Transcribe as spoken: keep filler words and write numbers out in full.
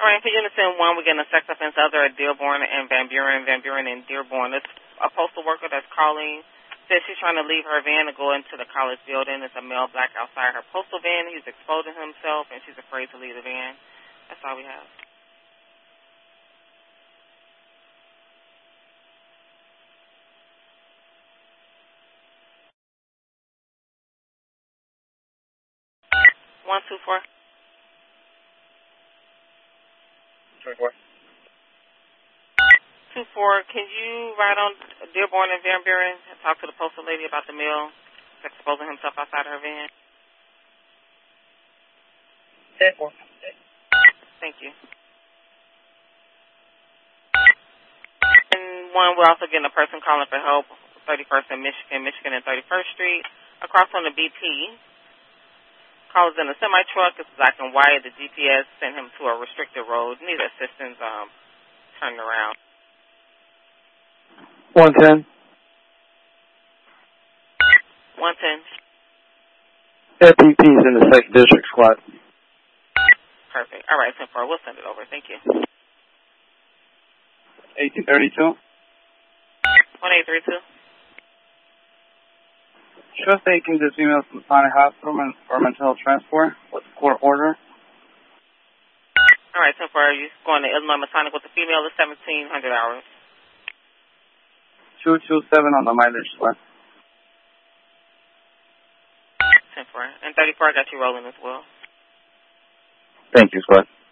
All right, for Unison one, we're getting a sex offense other at Dearborn and Van Buren, Van Buren and Dearborn. It's a postal worker that's calling. Says she's trying to leave her van to go into the college building. There's a male black outside her postal van. He's exposing himself, and she's afraid to leave the van. That's all we have. One, two, four. twenty-four. Two, four. Can you ride on Dearborn and Van Buren and talk to the postal lady about the male exposing himself outside her van? ten four. Thank you. And one, we're also getting a person calling for help, thirty-first and Michigan, Michigan and thirty-first Street, across on the B P. Calls in a semi-truck. This is black and white. The G P S sent him to a restricted road. Need assistance um, turning around. one ten. one ten. F P P's in the second district squad. Perfect. All right, ten four. We'll send it over. Thank you. eighteen thirty-two. one eight three two. Sure, they can just email from Sonic Hospital for mental transport with court order. All right, ten four. You're going to Illinois Masonic with the female is seventeen hundred hours. two two seven on the mileage squad. ten four. And thirty-four, I got you rolling as well. Thank you, squad.